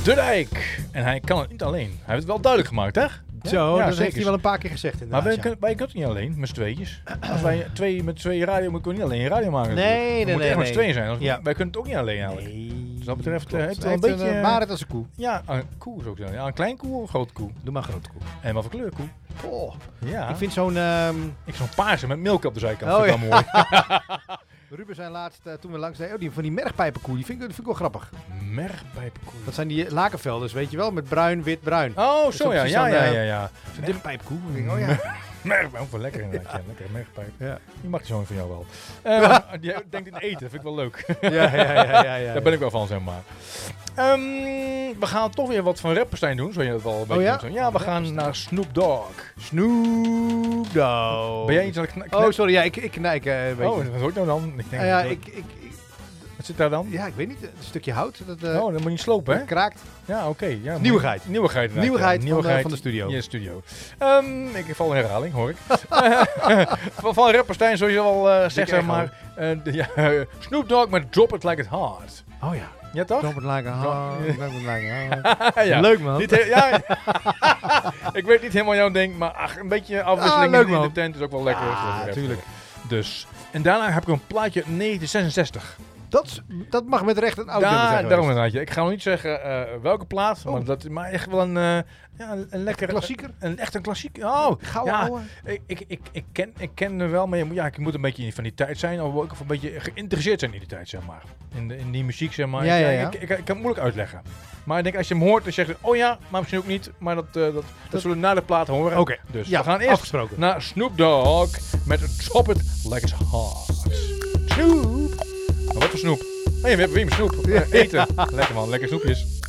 De Dijk. En hij kan het niet alleen. Hij heeft het wel duidelijk gemaakt, hè? Zo, dat zeker. heeft hij wel een paar keer gezegd inderdaad. Maar wij kunnen het niet alleen, met z'n tweetjes. Als wij met twee radio moeten, kunnen we niet alleen radio maken. Nee. We moeten echt met z'n tweeën zijn. Ja. Wij kunnen het ook niet alleen eigenlijk. Nee. Dus dat betreft Klopt. heeft Hij het wel een heeft beetje... waarheid als een koe. Ja, een koe zou ik zeggen. Ja, een klein koe of een grote koe? Doe maar een grote koe. En wat voor kleur koe? Oh, Ja. ik vind zo'n... Ik zo'n paarse met melk op de zijkant. Oh, vind ik wel mooi. Ruben zei laatst, toen we langs deden, die van die mergpijpenkoe, die vind ik wel grappig. Mergpijpenkoe. Dat zijn die lakenvelders, weet je wel, met bruin, wit, bruin. Oh, is zo ook ja. precies Ja. zo'n, Mergpijpenkoe. Oh ja. Mergpijp, ook wel lekker inderdaad. Ja, lekker mergpijp. Ja. Die mag zo van jou wel. Die denkt in eten, dat vind ik wel leuk. Ja. Daar ben ik wel van, zeg maar. We gaan toch weer wat van Rapperstein doen, zoals je het al een beetje ja? doet. Ja, we gaan naar Snoop Dogg. Snoop Dogg. Ben jij iets aan het Oh, sorry, ja, ik knijk een beetje. Oh, wat hoort nou dan? Ik denk ja, dat- ik, wat zit daar dan? ja, ik weet niet, een stukje hout, dat Oh, dat moet je niet slopen, hè? dat kraakt. Ja, oké. Ja, Nieuwigheid. Nieuwigheid. inderdaad, Nieuwigheid ja. van de studio. Ja, studio. Ik val in herhaling, hoor ik. van Rapperstein, zoals je al zegt, zeg maar. Snoop Dogg met Drop It Like It's Hard. Oh ja. Ja, toch? Drop it like a heart, drop it like a heart. Ja. Leuk, man. Niet ik weet niet helemaal jouw ding, maar ach, een beetje afwisseling leuk, in man. de tent is ook wel lekker. Ja, Zo, tuurlijk. Dus. En daarna heb ik een plaatje uit 1966. Dat mag met recht een oud nummer zijn Daarom geweest. inderdaad. Ik ga nog niet zeggen welke plaat, maar echt wel een lekkere... Klassieker? Echt een klassieker. Oh, Gouden ja. ouwe. Ik ken er wel, maar je moet een beetje van die tijd zijn. Of ook een beetje geïnteresseerd zijn in die tijd, zeg maar. In die muziek, zeg maar. Ja. Ik kan het moeilijk uitleggen. Maar ik denk, als je hem hoort, dan zeg je, oh ja, maar misschien ook niet. Maar dat zullen we na de plaat horen. Oké. Dus Ja, we gaan eerst afgesproken. naar Snoop Dogg met Drop It Like It's Hard. Snoop. Maar wat voor snoep? Hé, we hebben weer een snoep. Eten. Lekker man, lekker snoepjes.